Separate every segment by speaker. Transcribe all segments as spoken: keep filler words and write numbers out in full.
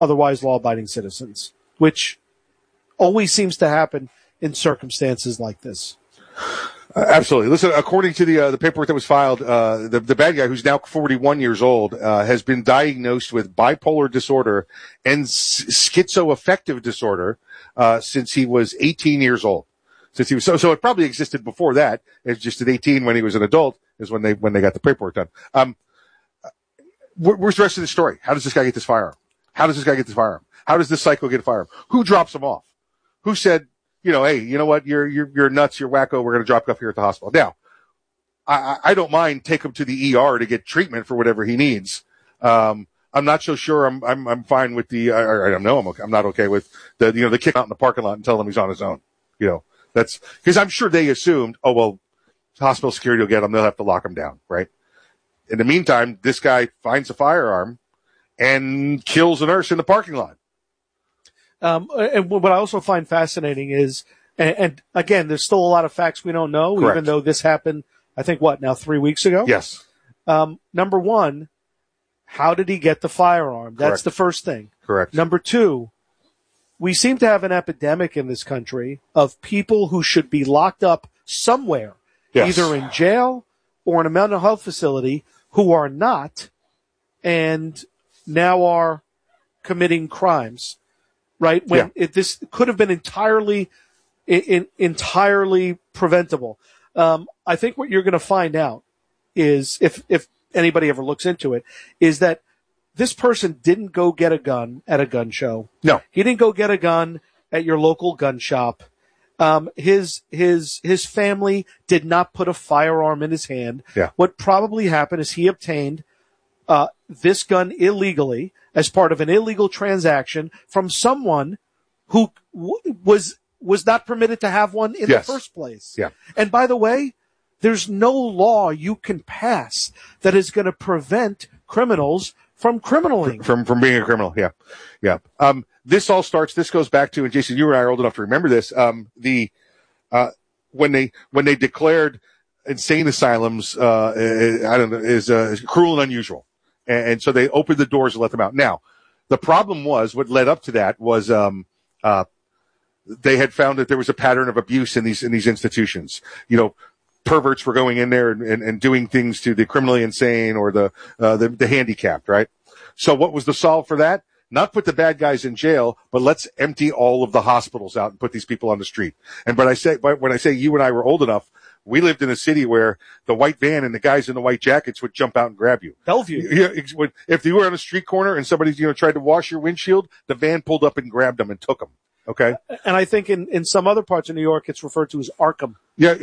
Speaker 1: otherwise law-abiding citizens, which always seems to happen in circumstances like this.
Speaker 2: Uh, absolutely. Listen, according to the uh, the paperwork that was filed, uh, the the bad guy, who's now forty-one years old, uh, has been diagnosed with bipolar disorder and s- schizoaffective disorder uh, since he was eighteen years old. Since he was so, so it probably existed before that. It's just at eighteen, when he was an adult, is when they when they got the paperwork done. Um, where, where's the rest of the story? How does this guy get this firearm? How does this guy get this firearm? How does this psycho get a firearm? Who drops him off? Who said, you know, hey, you know what? You're, you're, you're nuts. You're wacko. We're going to drop you off here at the hospital. Now, I, I don't mind take him to the E R to get treatment for whatever he needs. Um, I'm not so sure I'm, I'm, I'm fine with the, I, I don't know. I'm, okay, I'm not okay with the, you know, the kick out in the parking lot and tell him he's on his own. You know, that's because I'm sure they assumed, oh, well, hospital security will get him. They'll have to lock him down. Right. In the meantime, this guy finds a firearm and kills a nurse in the parking lot.
Speaker 1: Um, and what I also find fascinating is, and, and again, there's still a lot of facts we don't know,
Speaker 2: Correct.
Speaker 1: even though this happened, I think, what, now three weeks ago?
Speaker 2: Yes.
Speaker 1: Um, number one, how did he get the firearm? That's
Speaker 2: Correct.
Speaker 1: the first thing.
Speaker 2: Correct.
Speaker 1: Number two, we seem to have an epidemic in this country of people who should be locked up somewhere,
Speaker 2: Yes.
Speaker 1: either in jail or in a mental health facility, who are not, and now are committing crimes. Right? When
Speaker 2: Yeah.
Speaker 1: it, this could have been entirely, in, in, entirely preventable. Um, I think what you're going to find out is, if, if anybody ever looks into it, is that this person didn't go get a gun at a gun show.
Speaker 2: No.
Speaker 1: He didn't go get a gun at your local gun shop. Um, his, his, his family did not put a firearm in his hand.
Speaker 2: Yeah.
Speaker 1: What probably happened is he obtained, uh, this gun illegally as part of an illegal transaction from someone who w- was was not permitted to have one in
Speaker 2: Yes.
Speaker 1: the first place.
Speaker 2: Yeah.
Speaker 1: And by the way, there's no law you can pass that is going to prevent criminals from criminaling.
Speaker 2: From from being a criminal, yeah, yeah. Um, this all starts. This goes back to, and Jason, you and I are old enough to remember this. Um, the uh, when they when they declared insane asylums, uh, I don't know, is uh, cruel and unusual. And so they opened the doors and let them out. Now, the problem was, what led up to that was, um, uh, they had found that there was a pattern of abuse in these, in these institutions. You know, perverts were going in there and, and, and doing things to the criminally insane or the, uh, the, the handicapped, right? So what was the solve for that? Not put the bad guys in jail, but let's empty all of the hospitals out and put these people on the street. And but I say, but when I say you and I were old enough, we lived in a city where the white van and the guys in the white jackets would jump out and grab you.
Speaker 1: Bellevue.
Speaker 2: Yeah, if you were on a street corner and somebody, you know, tried to wash your windshield, the van pulled up and grabbed them and took them. Okay.
Speaker 1: And I think in, in some other parts of New York, it's referred to as Arkham.
Speaker 2: Yeah.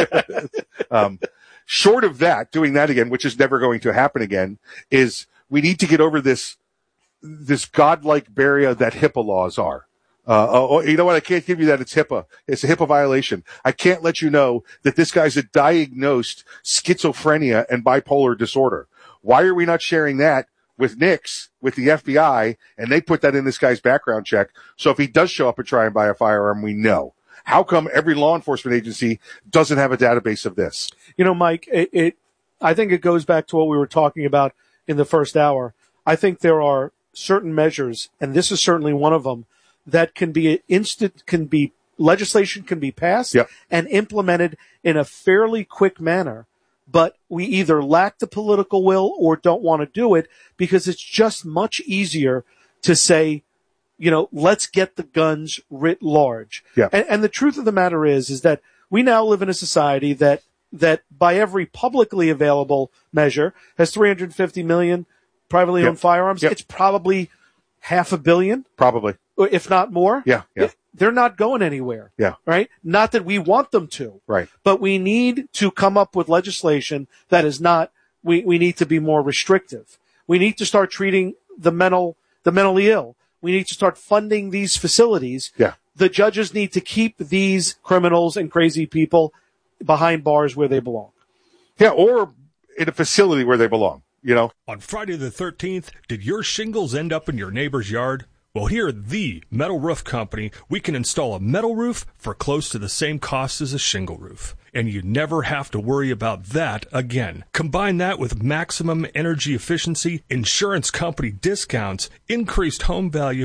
Speaker 2: um, short of that, doing that again, which is never going to happen again, is we need to get over this, this godlike barrier that HIPAA laws are. Uh, oh, you know what? I can't give you that. It's HIPAA. It's a HIPAA violation. I can't let you know that this guy's a diagnosed schizophrenia and bipolar disorder. Why are we not sharing that with NICS, with the F B I, and they put that in this guy's background check? So if he does show up and try and buy a firearm, we know. How come every law enforcement agency doesn't have a database of this?
Speaker 1: You know, Mike, it, it I think it goes back to what we were talking about in the first hour. I think there are certain measures, and this is certainly one of them, that can be instant, can be, legislation can be passed
Speaker 2: Yep.
Speaker 1: and implemented in a fairly quick manner. But we either lack the political will or don't want to do it because it's just much easier to say, you know, let's get the guns writ large.
Speaker 2: Yeah.
Speaker 1: And, and the truth of the matter is, is that we now live in a society that, that by every publicly available measure has three hundred fifty million privately
Speaker 2: Yep.
Speaker 1: owned firearms.
Speaker 2: Yep.
Speaker 1: It's probably half a billion.
Speaker 2: Probably.
Speaker 1: If not more.
Speaker 2: Yeah. Yeah.
Speaker 1: They're not going anywhere.
Speaker 2: Yeah.
Speaker 1: Right? Not that we want them to.
Speaker 2: Right.
Speaker 1: But we need to come up with legislation that is not, we, we need to be more restrictive. We need to start treating the mental, the mentally ill. We need to start funding these facilities.
Speaker 2: Yeah.
Speaker 1: The judges need to keep these criminals and crazy people behind bars where they belong.
Speaker 2: Yeah. Or in a facility where they belong, you know?
Speaker 3: On Friday the thirteenth, did your shingles end up in your neighbor's yard? Well, here at the Metal Roof Company, we can install a metal roof for close to the same cost as a shingle roof. And you never have to worry about that again. Combine that with maximum energy efficiency, insurance company discounts, increased home value,